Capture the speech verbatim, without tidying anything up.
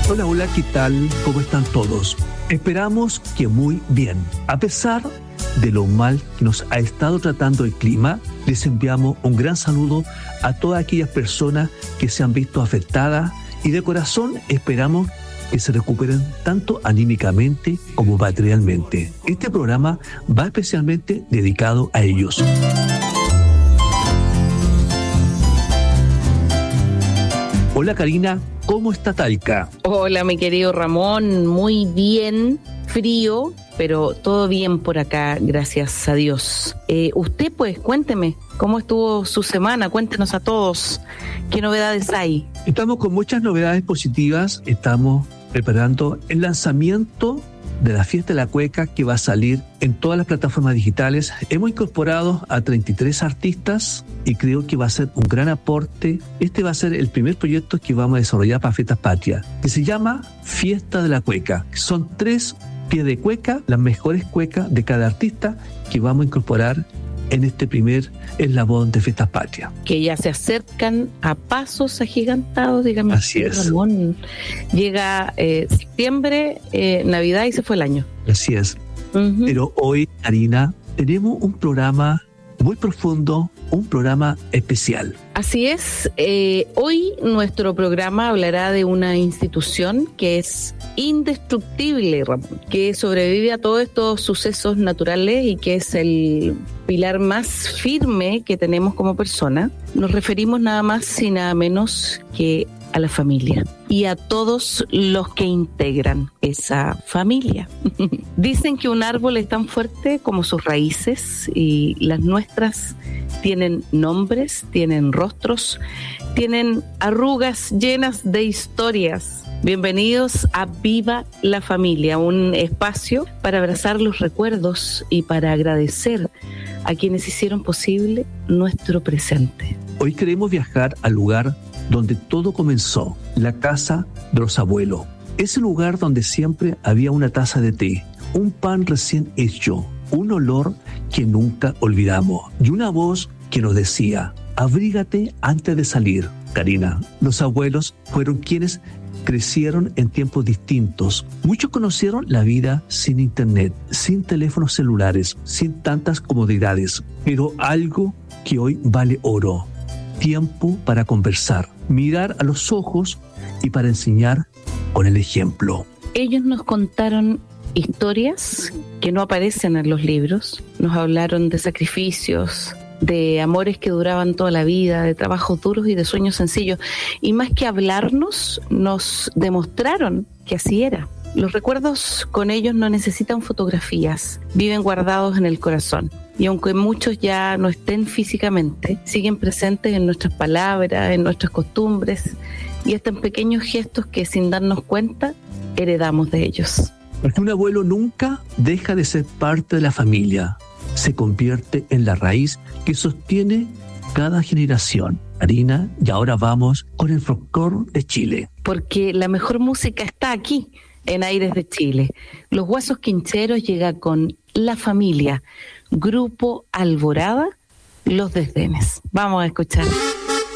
Hola, hola, ¿qué tal? ¿Cómo están todos? Esperamos que muy bien. A pesar de lo mal que nos ha estado tratando el clima, les enviamos un gran saludo a todas aquellas personas que se han visto afectadas y de corazón esperamos que se recuperen tanto anímicamente como materialmente. Este programa va especialmente dedicado a ellos. Hola Karina, ¿cómo está Talca? Hola mi querido Ramón, muy bien, frío, pero todo bien por acá, gracias a Dios. Eh, usted pues, cuénteme, ¿cómo estuvo su semana? Cuéntenos a todos, ¿qué novedades hay? Estamos con muchas novedades positivas, estamos preparando el lanzamiento de la Fiesta de la Cueca que va a salir en todas las plataformas digitales. Hemos incorporado a treinta y tres artistas y creo que va a ser un gran aporte. Este va a ser el primer proyecto que vamos a desarrollar para Fiestas Patrias, que se llama Fiesta de la Cueca. Son tres pies de cueca, las mejores cuecas de cada artista que vamos a incorporar en este primer eslabón de Fiestas Patrias. Que ya se acercan a pasos agigantados, dígame. Así es. Ramón, llega eh, septiembre, eh, Navidad y se fue el año. Así es. Uh-huh. Pero hoy, Karina, tenemos un programa muy profundo, un programa especial. Así es. Eh, hoy nuestro programa hablará de una institución que es indestructible, Ramón, que sobrevive a todos estos sucesos naturales y que es el pilar más firme que tenemos como persona. Nos referimos nada más y nada menos que a la familia y a todos los que integran esa familia. Dicen que un árbol es tan fuerte como sus raíces y las nuestras tienen nombres, tienen rostros, tienen arrugas llenas de historias. Bienvenidos a Viva la Familia, un espacio para abrazar los recuerdos y para agradecer a quienes hicieron posible nuestro presente. Hoy queremos viajar al lugar donde todo comenzó, la casa de los abuelos. Ese lugar donde siempre había una taza de té, un pan recién hecho, un olor que nunca olvidamos y una voz que nos decía, abrígate antes de salir. Karina, los abuelos fueron quienes crecieron en tiempos distintos. Muchos conocieron la vida sin internet, sin teléfonos celulares, sin tantas comodidades, pero algo que hoy vale oro. Tiempo para conversar, mirar a los ojos y para enseñar con el ejemplo. Ellos nos contaron historias que no aparecen en los libros, nos hablaron de sacrificios, de amores que duraban toda la vida, de trabajos duros y de sueños sencillos. Y más que hablarnos, nos demostraron que así era. Los recuerdos con ellos no necesitan fotografías, viven guardados en el corazón. Y aunque muchos ya no estén físicamente, siguen presentes en nuestras palabras, en nuestras costumbres y hasta en pequeños gestos que sin darnos cuenta heredamos de ellos. Porque un abuelo nunca deja de ser parte de la familia, se convierte en la raíz que sostiene cada generación. Karina, y ahora vamos con el folclore de Chile. Porque la mejor música está aquí, en Aires de Chile. Los Guasos Quincheros llega con La Familia, Grupo Alborada, Los Desdenes. Vamos a escuchar.